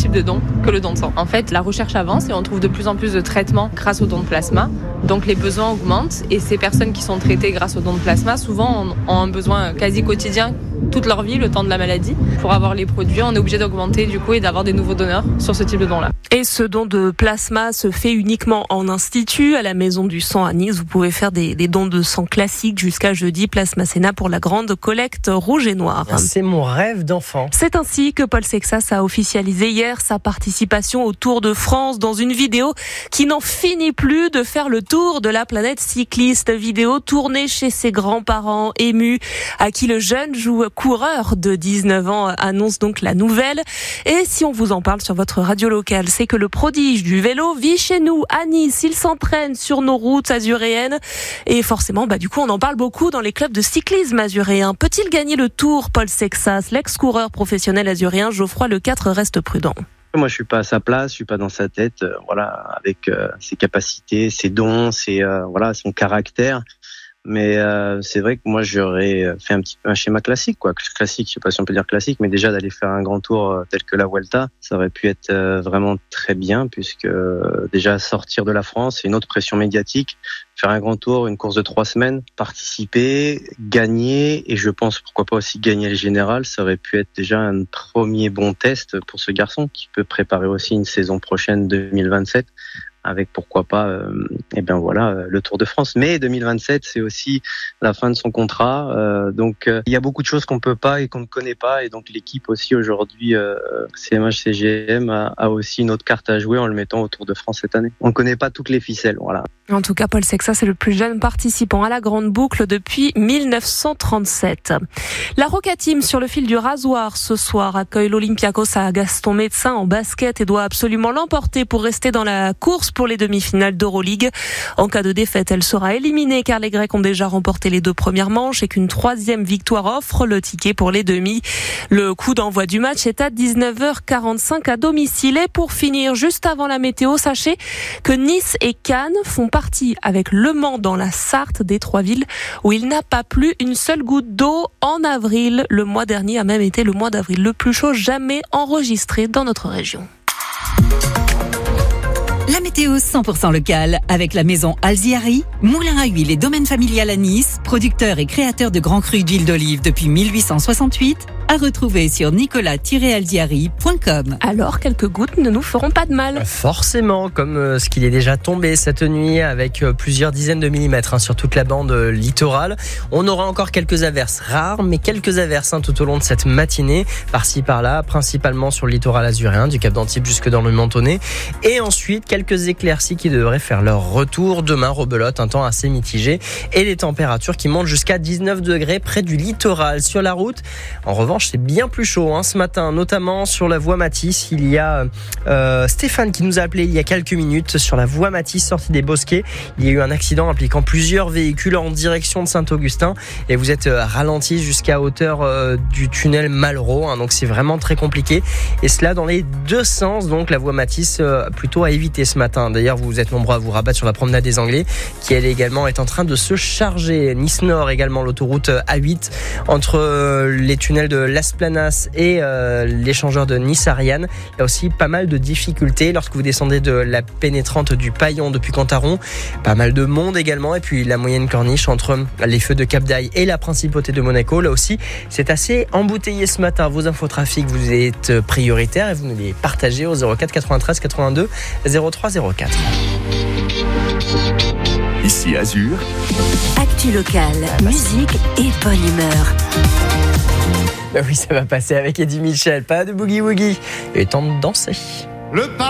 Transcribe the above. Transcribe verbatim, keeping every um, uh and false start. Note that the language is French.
type de don que le don de sang. En fait, la recherche avance et on trouve de plus en plus de traitements grâce au don de plasma. Donc les besoins augmentent et ces personnes qui sont traitées grâce au don de plasma, souvent ont un besoin quasi quotidien toute leur vie, le temps de la maladie. Pour avoir les produits, on est obligé d'augmenter du coup et d'avoir des nouveaux donneurs sur ce type de don-là. Et ce don de plasma se fait uniquement en institut, à la Maison du Sang à Nice. Vous pouvez faire des, des dons de sang classiques jusqu'à jeudi, place Masséna pour la grande collecte rouge et noire. C'est mon rêve d'enfant. C'est ainsi que Paul Sexas a officialisé hier sa participation au Tour de France dans une vidéo qui n'en finit plus de faire le tour de la planète cycliste. Vidéo tournée chez ses grands-parents émus, à qui le jeune joueur coureur de dix-neuf ans annonce donc la nouvelle. Et si on vous en parle sur votre radio locale, c'est que le prodige du vélo vit chez nous à Nice. Il s'entraîne sur nos routes azuréennes et forcément, bah du coup, on en parle beaucoup dans les clubs de cyclisme azuréens. Peut-il gagner le Tour, Paul Sexas? L'ex-coureur professionnel azuréen Geoffroy Lequatre reste prudent. Moi, je suis pas à sa place, je suis pas dans sa tête. Euh, voilà, avec euh, ses capacités, ses dons, ses euh, voilà, son caractère. Mais euh, c'est vrai que moi j'aurais fait un petit peu un schéma classique, quoi. Classique, je sais pas si on peut dire classique, mais déjà d'aller faire un grand tour euh, tel que la Vuelta, ça aurait pu être euh, vraiment très bien, puisque euh, déjà sortir de la France, c'est une autre pression médiatique. Faire un grand tour, une course de trois semaines, participer, gagner, et je pense pourquoi pas aussi gagner le général, ça aurait pu être déjà un premier bon test pour ce garçon qui peut préparer aussi une saison prochaine deux mille vingt-sept. Avec pourquoi pas, euh, et ben voilà, euh, le Tour de France. Mais deux mille vingt-sept, c'est aussi la fin de son contrat. Euh, donc, euh, il y a beaucoup de choses qu'on peut pas et qu'on ne connaît pas. Et donc, l'équipe aussi aujourd'hui, euh, C M H C G M a, a aussi une autre carte à jouer en le mettant au Tour de France cette année. On ne connaît pas toutes les ficelles, voilà. En tout cas, Paul Sexas est le plus jeune participant à la grande boucle depuis dix-neuf cent trente-sept. La Roca Team sur le fil du rasoir ce soir accueille l'Olympiakos à Gaston Médecin en basket et doit absolument l'emporter pour rester dans la course pour les demi-finales d'Euroleague. En cas de défaite, elle sera éliminée car les Grecs ont déjà remporté les deux premières manches et qu'une troisième victoire offre le ticket pour les demi. Le coup d'envoi du match est à dix-neuf heures quarante-cinq à domicile. Et pour finir, juste avant la météo, sachez que Nice et Cannes font partie avec Le Mans dans la Sarthe des trois villes où il n'a pas plu une seule goutte d'eau en avril. Le mois dernier a même été le mois d'avril le plus chaud jamais enregistré dans notre région. La météo cent pour cent locale avec la maison Alziari, moulin à huile et domaine familial à Nice, producteur et créateur de grands crus d'huile d'olive depuis mille huit cent soixante-huit, à retrouver sur nicolas tiret alziari point com. Alors, quelques gouttes ne nous feront pas de mal. Forcément, comme euh, ce qu'il est déjà tombé cette nuit avec euh, plusieurs dizaines de millimètres hein, sur toute la bande euh, littorale. On aura encore quelques averses rares, mais quelques averses hein, tout au long de cette matinée, par-ci par-là, principalement sur le littoral azuréen, du Cap d'Antibes jusque dans le Mentonnet. Et ensuite, quelques éclaircies qui devraient faire leur retour. Demain, rebelote, un temps assez mitigé et les températures qui montent jusqu'à dix-neuf degrés près du littoral. Sur la route, en revanche, c'est bien plus chaud hein, ce matin, notamment sur la voie Matisse. Il y a euh, Stéphane qui nous a appelé il y a quelques minutes sur la voie Matisse, sortie des Bosquets. Il y a eu un accident impliquant plusieurs véhicules en direction de Saint-Augustin et vous êtes euh, ralenti jusqu'à hauteur euh, du tunnel Malraux. Hein, donc c'est vraiment très compliqué. Et cela dans les deux sens. Donc la voie Matisse euh, plutôt à éviter ce matin. D'ailleurs, vous êtes nombreux à vous rabattre sur la promenade des Anglais qui elle également est en train de se charger. Nice Nord également, l'autoroute A huit entre euh, les tunnels de Las Planas et euh, l'échangeur de Nice-Ariane. Il y a aussi pas mal de difficultés lorsque vous descendez de la pénétrante du Paillon depuis Cantaron. Pas mal de monde également. Et puis la moyenne corniche entre les feux de Cap d'Aille et la principauté de Monaco. Là aussi, c'est assez embouteillé ce matin. Vos infotrafics, vous êtes prioritaires et vous nous les partagez au zéro quatre quatre-vingt-treize quatre-vingt-deux zéro trois zéro quatre. Ici Azur. Actu locale, musique et bonne humeur. Ben oui, ça va passer avec Eddie Mitchell. Pas de boogie-woogie. Et temps de danser. Le